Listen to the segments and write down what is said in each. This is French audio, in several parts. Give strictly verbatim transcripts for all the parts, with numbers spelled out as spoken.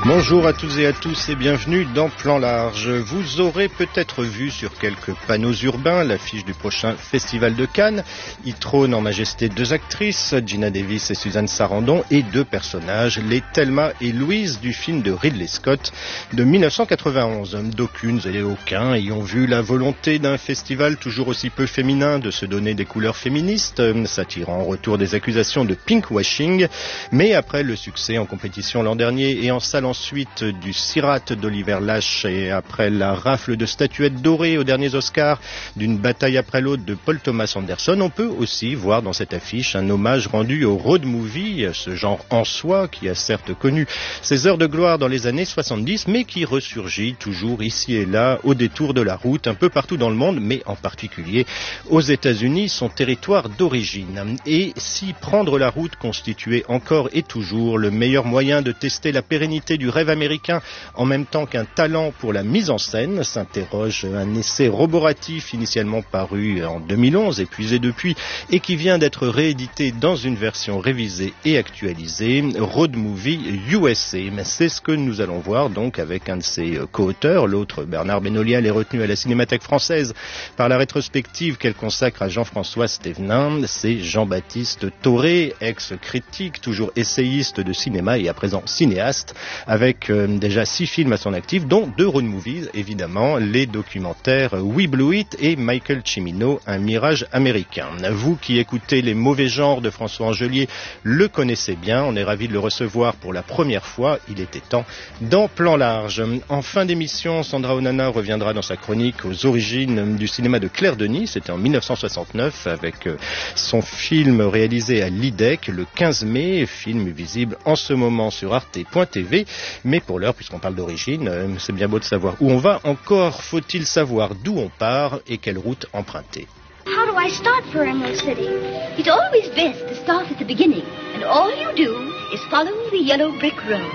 Bonjour à toutes et à tous et bienvenue dans Plan Large. Vous aurez peut-être vu sur quelques panneaux urbains l'affiche du prochain Festival de Cannes. Y trônent en majesté deux actrices, Geena Davis et Suzanne Sarandon, et deux personnages, les Thelma et Louise du film de Ridley Scott de mille neuf cent quatre-vingt-onze. D'aucunes et aucun ayant vu la volonté d'un festival toujours aussi peu féminin de se donner des couleurs féministes, s'attirant en retour des accusations de pinkwashing. Mais après le succès en compétition l'an dernier et en salle ensuite du Sirat d'Oliver Lache et après la rafle de statuettes dorées aux derniers Oscars d'une bataille après l'autre de Paul Thomas Anderson, on peut aussi voir dans cette affiche un hommage rendu au road movie, ce genre en soi qui a certes connu ses heures de gloire dans les années soixante-dix, mais qui ressurgit toujours ici et là au détour de la route un peu partout dans le monde, mais en particulier aux États-Unis, son territoire d'origine. Et si prendre la route constituait encore et toujours le meilleur moyen de tester la pérennité du rêve américain en même temps qu'un talent pour la mise en scène, s'interroge un essai roboratif initialement paru en deux mille onze, épuisé depuis, et qui vient d'être réédité dans une version révisée et actualisée, Road Movie U S A. C'est ce que nous allons voir donc avec un de ses co-auteurs, l'autre Bernard Benoliel est retenu à la Cinémathèque française par la rétrospective qu'elle consacre à Jean-François Stévenin. C'est Jean-Baptiste Thoré, ex-critique, toujours essayiste de cinéma et à présent cinéaste, avec euh, déjà six films à son actif, dont deux road movies, évidemment, les documentaires We Blew It et Michael Cimino, un mirage américain. Vous qui écoutez Les Mauvais Genres de François Angelier le connaissez bien, on est ravis de le recevoir pour la première fois, il était temps, dans Plan Large. En fin d'émission, Sandra Onana reviendra dans sa chronique aux origines du cinéma de Claire Denis, c'était en mille neuf cent soixante-neuf, avec euh, son film réalisé à l'I D E C le quinze mai, film visible en ce moment sur arte point t v. Mais pour l'heure, puisqu'on parle d'origine, euh, c'est bien beau de savoir où on va, encore faut-il savoir d'où on part et quelle route emprunter. How do I start for Emerald City? It's always best to start at the beginning, and all you do is follow the yellow brick road.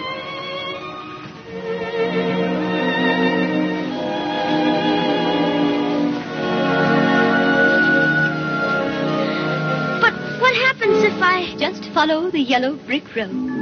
But what happens if I just follow the yellow brick road?